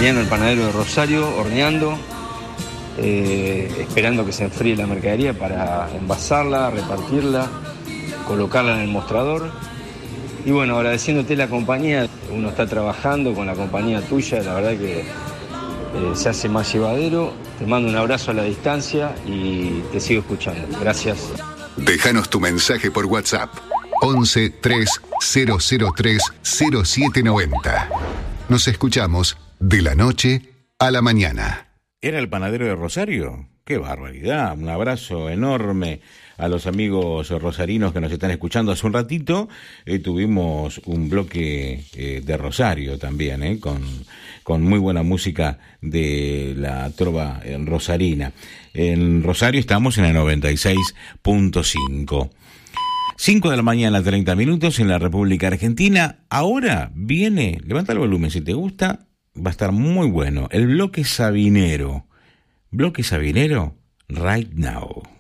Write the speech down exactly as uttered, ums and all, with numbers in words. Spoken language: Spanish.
Mariano, el panadero de Rosario, horneando, eh, esperando que se enfríe la mercadería para envasarla, repartirla, colocarla en el mostrador. Y bueno, agradeciéndote la compañía, uno está trabajando con la compañía tuya, la verdad que eh, se hace más llevadero. Te mando un abrazo a la distancia y te sigo escuchando. Gracias. Déjanos tu mensaje por WhatsApp. once tres cero cero tres cero siete noventa. Nos escuchamos de la noche a la mañana. ¿Era el panadero de Rosario? ¡Qué barbaridad! Un abrazo enorme a los amigos rosarinos que nos están escuchando. Hace un ratito eh, tuvimos un bloque eh, de Rosario también, eh, con, con muy buena música de la trova eh, rosarina. En Rosario estamos en el noventa y seis punto cinco. cinco de la mañana, treinta minutos en la República Argentina. Ahora viene, levanta el volumen si te gusta, va a estar muy bueno. El bloque sabinero. Bloque sabinero, right now.